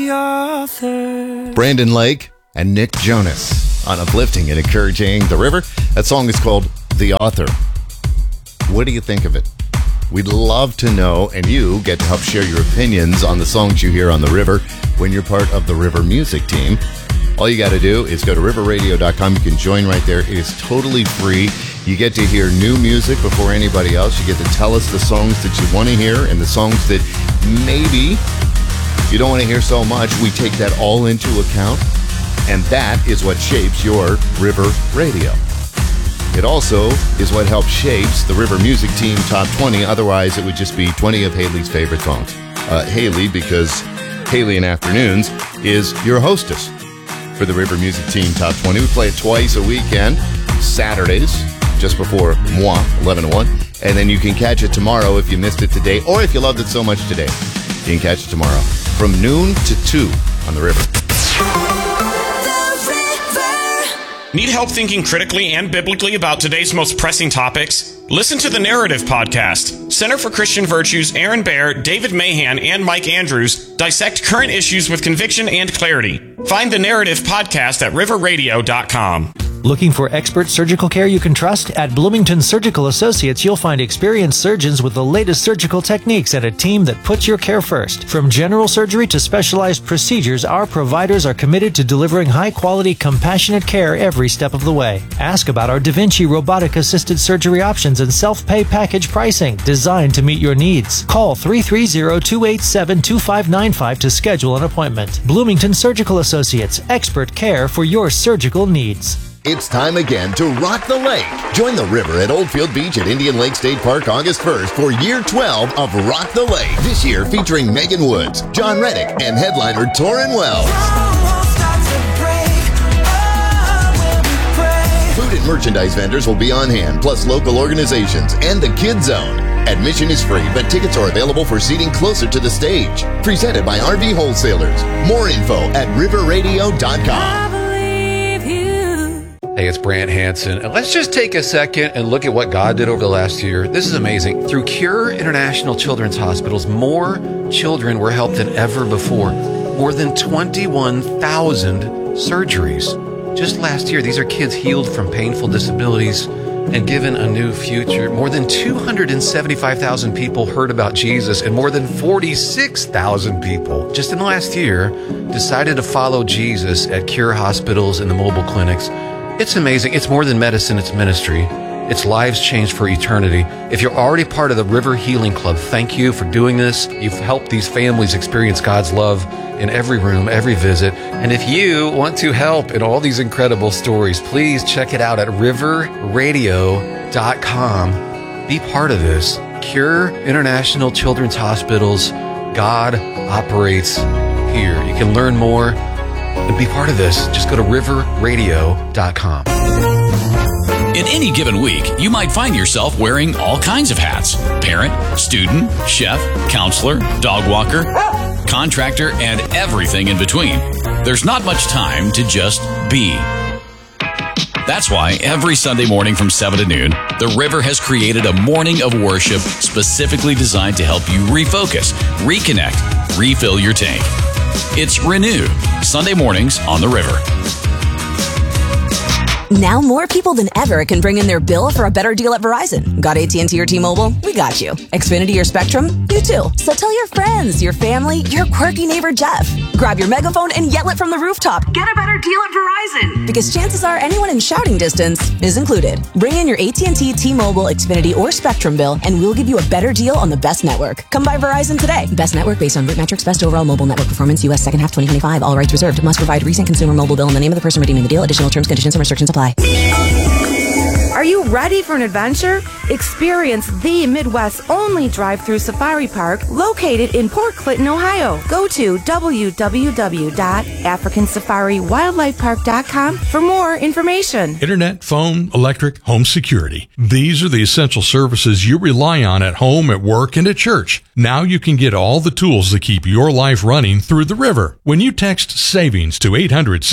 the author. Brandon Lake and Nick Jonas on Uplifting and Encouraging the River. That song is called The Author. What do you think of it? We'd love to know, and you get to help share your opinions on the songs you hear on the river when you're part of the River Music Team. All you got to do is go to riverradio.com. You can join right there. It is totally free. You get to hear new music before anybody else. You get to tell us the songs that you want to hear and the songs that maybe you don't want to hear so much. We take that all into account, and that is what shapes your River Radio. It also is what helps shapes the River Music Team Top 20. Otherwise, it would just be 20 of Haley's favorite songs. Haley, because Haley in Afternoons is your hostess for the River Music Team Top 20. We play it twice a weekend, Saturdays, just before Moi, 11 to 1. And then you can catch it tomorrow if you missed it today, or if you loved it so much today, you can catch it tomorrow from noon to 2 on the river. Need help thinking critically and biblically about today's most pressing topics? Listen to the Narrative Podcast. Center for Christian Virtues, Aaron Baer, David Mahan, and Mike Andrews dissect current issues with conviction and clarity. Find the Narrative Podcast at riverradio.com. Looking for expert surgical care you can trust? At Bloomington Surgical Associates, you'll find experienced surgeons with the latest surgical techniques and a team that puts your care first. From general surgery to specialized procedures, our providers are committed to delivering high-quality, compassionate care every step of the way. Ask about our Da Vinci robotic-assisted surgery options and self-pay package pricing designed to meet your needs. Call 330-287-2595 to schedule an appointment. Bloomington Surgical Associates, expert care for your surgical needs. It's time again to rock the lake. Join the river at Oldfield Beach at Indian Lake State Park August 1st for year 12 of Rock the Lake. This year featuring Megan Woods, John Reddick, and headliner Torrin Wells. Food and merchandise vendors will be on hand, plus local organizations and the Kids Zone. Admission is free, but tickets are available for seating closer to the stage. Presented by RV Wholesalers. More info at riverradio.com. Hey, it's Brant Hansen, and let's just take a second and look at what God did over the last year. This is amazing. Through Cure International Children's Hospitals, more children were helped than ever before. More than 21,000 surgeries. Just last year, these are kids healed from painful disabilities and given a new future. More than 275,000 people heard about Jesus, and more than 46,000 people just in the last year decided to follow Jesus at Cure hospitals and the mobile clinics. It's amazing. It's more than medicine. It's ministry. It's lives changed for eternity. If you're already part of the River Healing Club, thank you for doing this. You've helped these families experience God's love in every room, every visit. And if you want to help in all these incredible stories, please check it out at riverradio.com. Be part of this. Cure International Children's Hospitals. God operates here. You can learn more and be part of this. Just go to riverradio.com. In any given week, you might find yourself wearing all kinds of hats. Parent, student, chef, counselor, dog walker, contractor, and everything in between. There's not much time to just be. That's why every Sunday morning from 7 to noon, the River has created a morning of worship specifically designed to help you refocus, reconnect, refill your tank. It's Renew, Sunday mornings on the River. Now more people than ever can bring in their bill for a better deal at Verizon. Got AT&T or T-Mobile? We got you. Xfinity or Spectrum? You too. So tell your friends, your family, your quirky neighbor Jeff. Grab your megaphone and yell it from the rooftop. Get a better deal at Verizon. Because chances are anyone in shouting distance is included. Bring in your AT&T, T-Mobile, Xfinity, or Spectrum bill, and we'll give you a better deal on the best network. Come by Verizon today. Best network based on RootMetrics, best overall mobile network performance, U.S. second half 2025. All rights reserved. Must provide recent consumer mobile bill and the name of the person redeeming the deal. Additional terms, conditions, and restrictions apply. Are you ready for an adventure? Experience the Midwest's only drive-through safari park located in Port Clinton, Ohio. Go to www.africansafariwildlifepark.com for more information. Internet, phone, electric, home security. These are the essential services you rely on at home, at work, and at church. Now you can get all the tools that keep your life running through the River. When you text SAVINGS to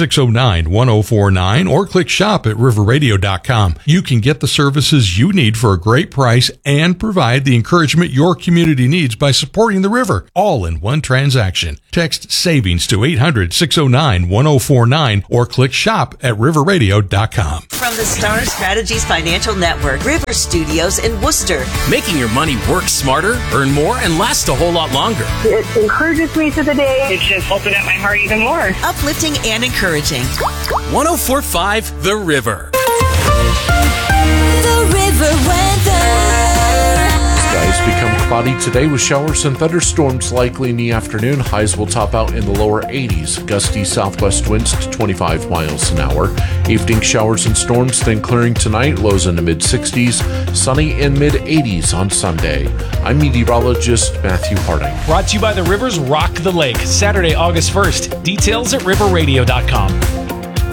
800-609-1049 or click shop at riverradio.com, you can get the services you need for a a great price and provide the encouragement your community needs by supporting the river, all in one transaction. Text SAVINGS to 800-609-1049 or click shop at riverradio.com. From the Star Strategies Financial Network, River Studios in Worcester. Making your money work smarter, earn more, and last a whole lot longer. It encourages me through the day. It just opened up my heart even more. Uplifting and encouraging. 104.5 The River. The River weather. Skies become cloudy today with showers and thunderstorms likely in the afternoon. Highs will top out in the lower 80s. Gusty southwest winds to 25 miles an hour. Evening showers and storms, then clearing tonight. Lows in the mid-60s. Sunny in mid-80s on Sunday. I'm meteorologist Matthew Harding. Brought to you by the Rivers Rock the Lake. Saturday, August 1st. Details at riverradio.com.